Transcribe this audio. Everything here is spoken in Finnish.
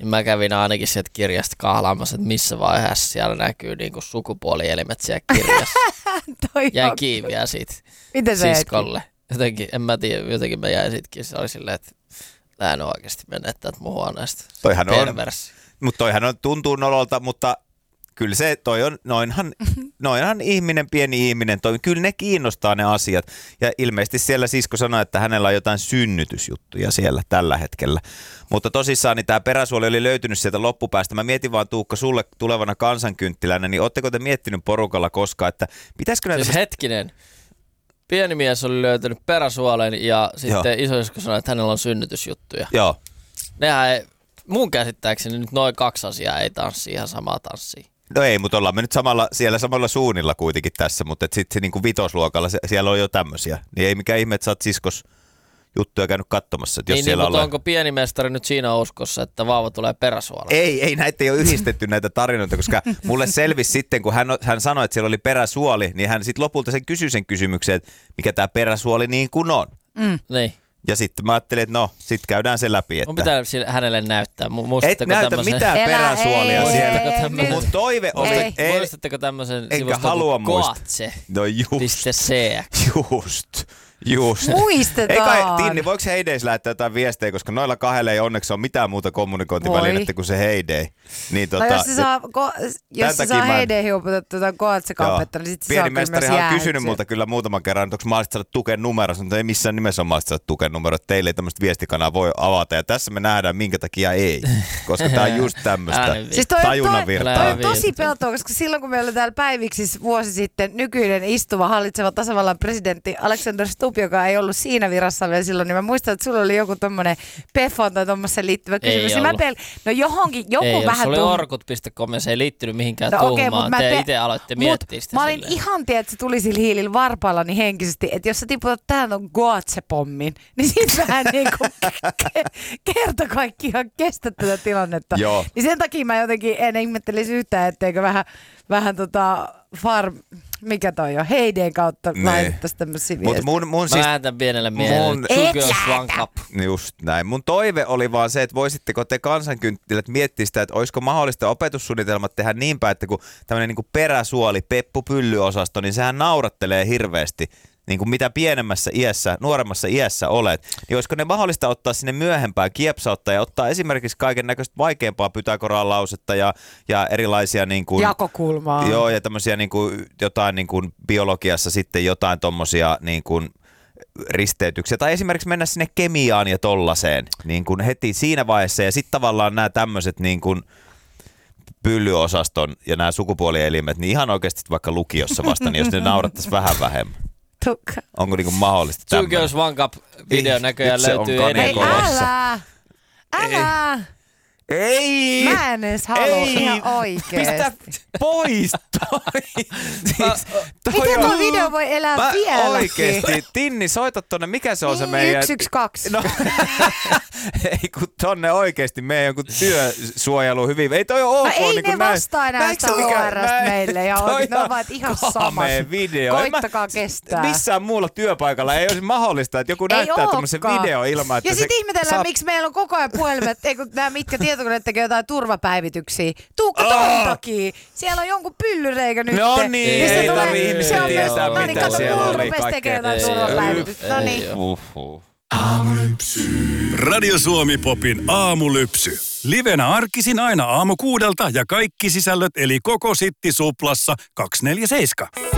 niin mä kävin ainakin sieltä kirjasta kahlaamassa, että missä vaiheessa siellä näkyy niinku sukupuolielimet siellä kirjassa. Jäin kiinni vielä siitä siskolle. Jotenkin, en mä tiedä, jotenkin mä jäin siitäkin. Se oli silleen, että mä en oikeasti menneet täältä mun huoneesta. Toihan on, mutta toihan on, tuntuu nololta, mutta kyllä se, noinhan ihminen, pieni ihminen, kyllä ne kiinnostaa ne asiat. Ja ilmeisesti siellä sisko sanoi, että hänellä on jotain synnytysjuttuja siellä tällä hetkellä. Mutta tosissaan niin tämä peräsuoli oli löytynyt sieltä loppupäästä. Mä mietin vaan, Tuukka, sulle tulevana kansankynttilänä, niin ootteko te miettinyt porukalla koskaan, että pitäisikö näitä... Siis hetkinen. Pieni mies oli löytänyt peräsuolen ja sitten isoisko sanoi, että hänellä on synnytysjuttuja. Joo. Nehän ei, mun käsittääkseni nyt noin 2 asiaa ei tanssi ihan samaa tanssia. No ei, mutta ollaan me nyt siellä samalla suunnilla kuitenkin tässä, mutta sitten niin kuin vitosluokalla siellä on jo tämmöisiä. Niin ei mikään ihme, että sä oot siskos juttuja käynyt katsomassa. Että jos mutta onko pieni mestari nyt siinä uskossa, että vauva tulee peräsuolella? Ei näitä ei ole yhdistetty näitä tarinoita, koska mulle selvisi sitten, kun hän sanoi, että siellä oli peräsuoli, niin hän sitten lopulta kysyi sen kysymyksen, että mikä tämä peräsuoli niin kuin on. Niin. Ja sitten mä ajattelin, että no, sitten käydään se läpi. Että... Mun pitää hänelle näyttää. Et näytä mitään peräsuolia siellä. Mun toive oli... Muistatteko tämmöisen sivuston kuin Koatse? No just. Muistetaan. Tinni, voiko Heideis lähettää jotain viestejä, koska noilla 2 ei onneksi ole mitään muuta kommunikointivälinettä kuin se Heidei. Niin, no jos se saa Heideihin opetettu jotain Koatse-kampetta, niin sitten se saa kyllä myös jäähyksiä. Pieni mestarihan on kysynyt multa kyllä muutaman kerran, että onko mahdollista saada Tuken numero. Mutta ei missään nimessä ole mahdollista saada Tuken numero. Teille ei tämmöistä viestikanaa voi avata. Ja tässä me nähdään, minkä takia ei. Koska tää on just tämmöistä tajunnavirtaa. Toi on tosi peltoa, koska silloin kun meillä oli täällä päiviksissä vuosi sitten nykyinen istuva hallitseva tasavallan presidentti Alexander Stubb, joka ei ollut siinä virassa vielä silloin, niin mä muistan, että sulla oli joku tommonen PEFON tai tommoseen liittyvä kysymys. Ei ollut. No johonkin, joku ei vähän... Se oli orkut.com ja se ei liittynyt mihinkään tuhmaan. Te itse aloitte miettiä sitä. Mä olin ihan tiedä, että se tuli sillä hiilillä varpaillani henkisesti, että jos sä tiputat tähän on Goatse-pommin, niin sit vähän niinku kerta kaikki ihan kestä tätä tilannetta. Joo. Niin sen takia mä jotenkin en ihmettelisi yhtään, etteikö vähän mikä toi on, Heideen kautta laitettaisiin tämmöisiä viestejä. Mä lähetän pienelle miehelle. Two girls, one cup. Just näin. Mun toive oli vaan se, että voisitteko te kansankynttilät miettiä sitä, että olisiko mahdollista opetussuunnitelmat tehdä niin päin, että kun tämmöinen niin kuin peräsuoli, peppu-pyllyosasto, niin sehän naurattelee hirveästi. Niin kuin mitä pienemmässä iässä, nuoremmassa iässä olet, niin olisiko ne mahdollista ottaa sinne myöhempään kiepsautta ja ottaa esimerkiksi kaiken näköistä vaikeampaa Pythagoran lausetta ja erilaisia niin kuin... Jakokulmaa. Joo, ja tämmöisiä niin kuin, jotain niin kuin biologiassa sitten jotain tommosia niin kuin risteytyksiä. Tai esimerkiksi mennä sinne kemiaan ja tollaseen niin kuin heti siinä vaiheessa. Ja sitten tavallaan nämä tämmöiset niin kuin pyllyosaston ja nämä sukupuolielimet, niin ihan oikeasti vaikka lukiossa vasta, niin jos ne naurattaisi vähän vähemmän. Tukka. Onko niinku mahdollista tämmöinen? Two Girls One Cup -video näköjään löytyy enemmän. Älä! Ei! Mä en edes halua ihan oikeesti. Pistä pois toi! Miten tuo video voi elää vieläkin? Oikeesti. Tinni, soita tonne. Mikä se on se meidän... 112. No, ei kun tonne oikeesti meidän joku työsuojelu hyvin. Ei toi ole ok. Ei niin ne vastaa enää sitä HR:stä meille. Ja ne on vaan ihan samat. Video. Koittakaa kestää. Missään muulla työpaikalla ei olisi mahdollista, että joku näyttää tommosen video ilman, että ja sit ihmetellään, miksi meillä on koko ajan puhelimet, eikö nämä mitkä tietokoneet tekee jotain turvapäivityksiä. Tuukka ton takia. Siellä on jonkun pyllyreikä nyt. No niin, ei tarvii ihmisiä tietää, mitä siellä oli. Rupes tekee jotain turvapäivitystä. No niin. Aamulypsy. Radio Suomi Popin aamulypsy. Livenä arkisin aina 6:00 ja kaikki sisällöt eli koko Sitti Suplassa 247.